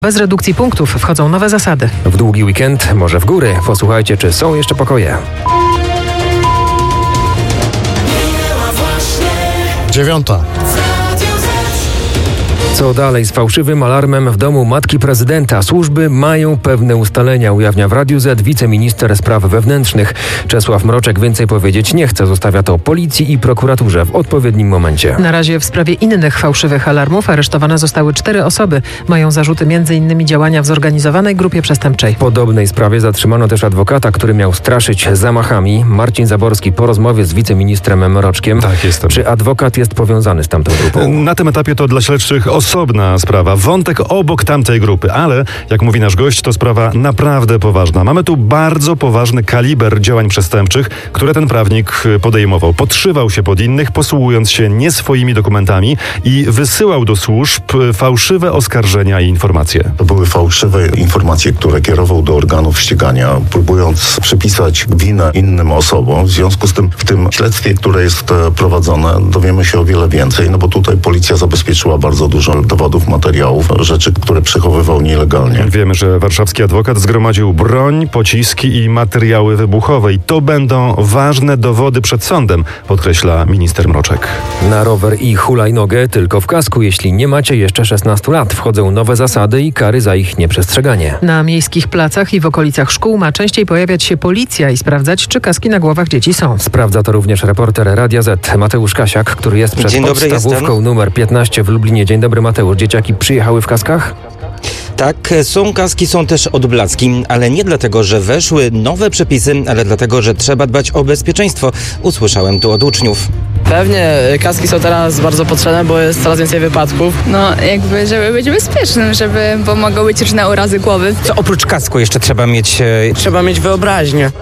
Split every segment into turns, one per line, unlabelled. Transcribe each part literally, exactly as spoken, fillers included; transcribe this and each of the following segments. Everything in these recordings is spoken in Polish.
Bez redukcji punktów wchodzą nowe zasady.
W długi weekend może w góry. Posłuchajcie, czy są jeszcze pokoje.
Dziewiąta.
Co dalej z fałszywym alarmem w domu matki prezydenta? Służby mają pewne ustalenia, ujawnia w Radiu Z wiceminister spraw wewnętrznych. Czesław Mroczek więcej powiedzieć nie chce. Zostawia to policji i prokuraturze w odpowiednim momencie.
Na razie w sprawie innych fałszywych alarmów aresztowane zostały cztery osoby. Mają zarzuty między innymi działania w zorganizowanej grupie przestępczej.
W podobnej sprawie zatrzymano też adwokata, który miał straszyć zamachami. Marcin Zaborski po rozmowie z wiceministrem Mroczkiem.
Tak, jestem.
Czy adwokat jest powiązany z tamtą grupą?
Na tym etapie to dla śledczych osobna sprawa, wątek obok tamtej grupy, ale jak mówi nasz gość, to sprawa naprawdę poważna. Mamy tu bardzo poważny kaliber działań przestępczych, które ten prawnik podejmował. Podszywał się pod innych, posługując się nie swoimi dokumentami i wysyłał do służb fałszywe oskarżenia i informacje.
To były fałszywe informacje, które kierował do organów ścigania, próbując przypisać winę innym osobom. W związku z tym w tym śledztwie, które jest prowadzone, dowiemy się o wiele więcej, no bo tutaj policja zabezpieczyła bardzo dużo dowodów, materiałów, rzeczy, które przechowywał nielegalnie.
Wiemy, że warszawski adwokat zgromadził broń, pociski i materiały wybuchowe i to będą ważne dowody przed sądem, podkreśla minister Mroczek.
Na rower i hulajnogę tylko w kasku, jeśli nie macie jeszcze szesnastu lat. Wchodzą nowe zasady i kary za ich nieprzestrzeganie.
Na miejskich placach i w okolicach szkół ma częściej pojawiać się policja i sprawdzać, czy kaski na głowach dzieci są.
Sprawdza to również reporter Radia Z Mateusz Kasiak, który jest przed
Dzień dobry,
podstawówką
jestem.
numer piętnaście w Lublinie. Dzień dobry, Mateusz. Dzieciaki przyjechały w kaskach?
Tak, są kaski, są też odblaski, ale nie dlatego, że weszły nowe przepisy, ale dlatego, że trzeba dbać o bezpieczeństwo. Usłyszałem tu od uczniów.
Pewnie kaski są teraz bardzo potrzebne, bo jest coraz więcej wypadków.
No jakby, żeby być bezpiecznym, żeby, bo mogą być różne urazy głowy.
Co oprócz kasku jeszcze trzeba mieć? E...
Trzeba mieć wyobraźnię.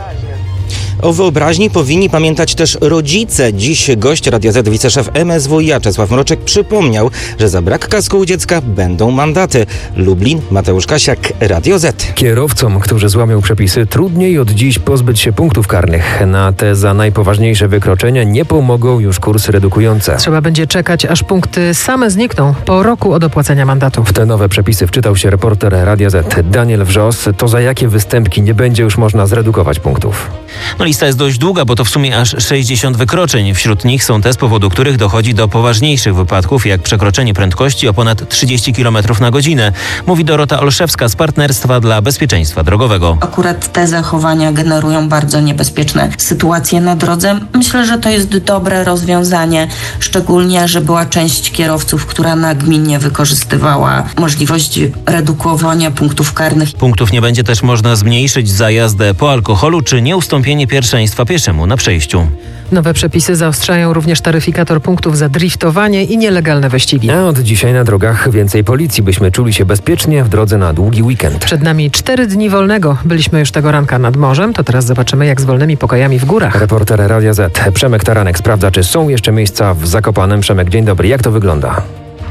O wyobraźni powinni pamiętać też rodzice. Dziś gość Radia Z, wiceszef M S W iA Czesław Mroczek przypomniał, że za brak kasku u dziecka będą mandaty. Lublin, Mateusz Kasiak, Radio Z.
Kierowcom, którzy złamią przepisy, trudniej od dziś pozbyć się punktów karnych. Na te za najpoważniejsze wykroczenia nie pomogą już kursy redukujące.
Trzeba będzie czekać, aż punkty same znikną po roku od opłacenia mandatu.
W te nowe przepisy wczytał się reporter Radia Z Daniel Wrzos. To za jakie występki nie będzie już można zredukować punktów?
No lista jest dość długa, bo to w sumie aż sześćdziesiąt wykroczeń. Wśród nich są te, z powodu których dochodzi do poważniejszych wypadków, jak przekroczenie prędkości o ponad trzydzieści kilometrów na godzinę. Mówi Dorota Olszewska z Partnerstwa dla Bezpieczeństwa Drogowego.
Akurat te zachowania generują bardzo niebezpieczne sytuacje na drodze. Myślę, że to jest dobre rozwiązanie, szczególnie, że była część kierowców, która nagminnie wykorzystywała możliwość redukowania punktów karnych.
Punktów nie będzie też można zmniejszyć za jazdę po alkoholu czy nieustąpienie pierwszeństwa pieszemu na przejściu.
Nowe przepisy zaostrzają również taryfikator punktów za driftowanie i nielegalne wyścigi.
A od dzisiaj na drogach więcej policji, byśmy czuli się bezpiecznie w drodze na długi weekend.
Przed nami cztery dni wolnego. Byliśmy już tego ranka nad morzem, to teraz zobaczymy, jak z wolnymi pokojami w górach.
Reporter Radia Z Przemek Taranek sprawdza, czy są jeszcze miejsca w Zakopanem. Przemek, dzień dobry. Jak to wygląda?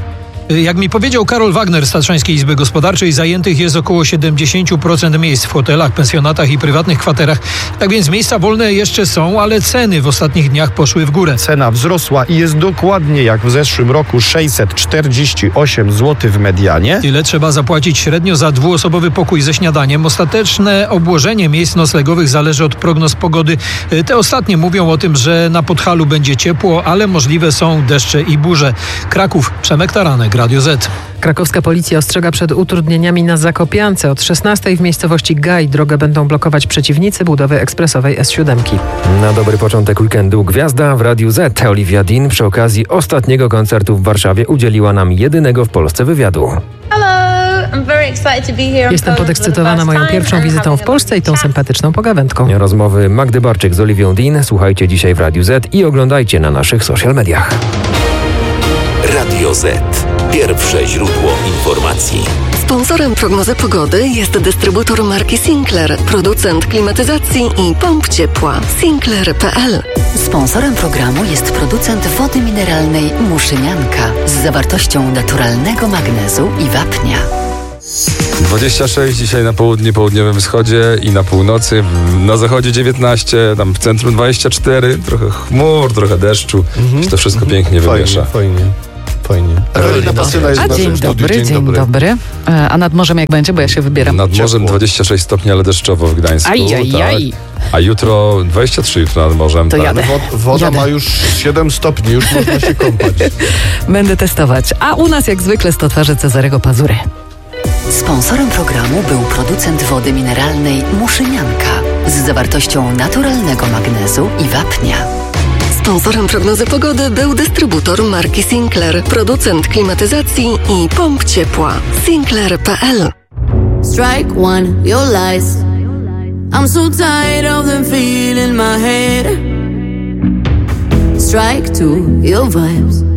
Jak mi powiedział Karol Wagner z Tatrzańskiej Izby Gospodarczej, zajętych jest około siedemdziesiąt procent miejsc w hotelach, pensjonatach i prywatnych kwaterach. Tak więc miejsca wolne jeszcze są, ale ceny w ostatnich dniach poszły w górę.
Cena wzrosła i jest dokładnie jak w zeszłym roku sześćset czterdzieści osiem złotych w medianie.
Tyle trzeba zapłacić średnio za dwuosobowy pokój ze śniadaniem. Ostateczne obłożenie miejsc noclegowych zależy od prognoz pogody. Te ostatnie mówią o tym, że na Podhalu będzie ciepło, ale możliwe są deszcze i burze. Kraków, Przemek Taranek, Radio Z.
Krakowska policja ostrzega przed utrudnieniami na Zakopiance. Od szesnastej w miejscowości Gaj drogę będą blokować przeciwnicy budowy ekspresowej S siedem.
Na dobry początek weekendu gwiazda w Radiu Z. Olivia Dean przy okazji ostatniego koncertu w Warszawie udzieliła nam jedynego w Polsce wywiadu.
Jestem podekscytowana moją pierwszą wizytą w Polsce i tą sympatyczną pogawędką.
Rozmowy Magdy Barczyk z Olivią Dean słuchajcie dzisiaj w Radiu Z i oglądajcie na naszych social mediach.
Radio Z. Pierwsze źródło informacji.
Sponsorem prognozy pogody jest dystrybutor marki Sinclair, producent klimatyzacji i pomp ciepła. Sinclair kropka p l.
Sponsorem programu jest producent wody mineralnej Muszynianka z zawartością naturalnego magnezu i wapnia.
dwadzieścia sześć dzisiaj na południu, południowym wschodzie i na północy, na zachodzie dziewiętnaście, tam w centrum dwadzieścia cztery, trochę chmur, trochę deszczu, mhm. to wszystko mhm. pięknie wymiesza.
Fajnie, fajnie. spokojnie. Ewelina Pasyna jest
A
w naszym
dzień
studiu.
dobry, dzień, dzień dobry. dobry. A nad morzem jak będzie, bo ja się wybieram.
Nad morzem dwadzieścia sześć stopni, ale deszczowo w Gdańsku.
Aj, aj,
tak.
aj.
A jutro dwadzieścia trzy jutro nad morzem.
To
tak.
jadę.
Wod- woda
Jadę.
ma już siedem stopni, już można się kąpać.
Będę testować. A u nas jak zwykle sto twarzy Cezarego Pazury.
Sponsorem programu był producent wody mineralnej Muszynianka z zawartością naturalnego magnezu i wapnia.
Sponsorem prognozy pogody był dystrybutor marki Sinclair, producent klimatyzacji i pomp ciepła. Sinclair kropka p l.
Strike one, your lies. I'm so tired of them feeling my head. Strike two, your vibes.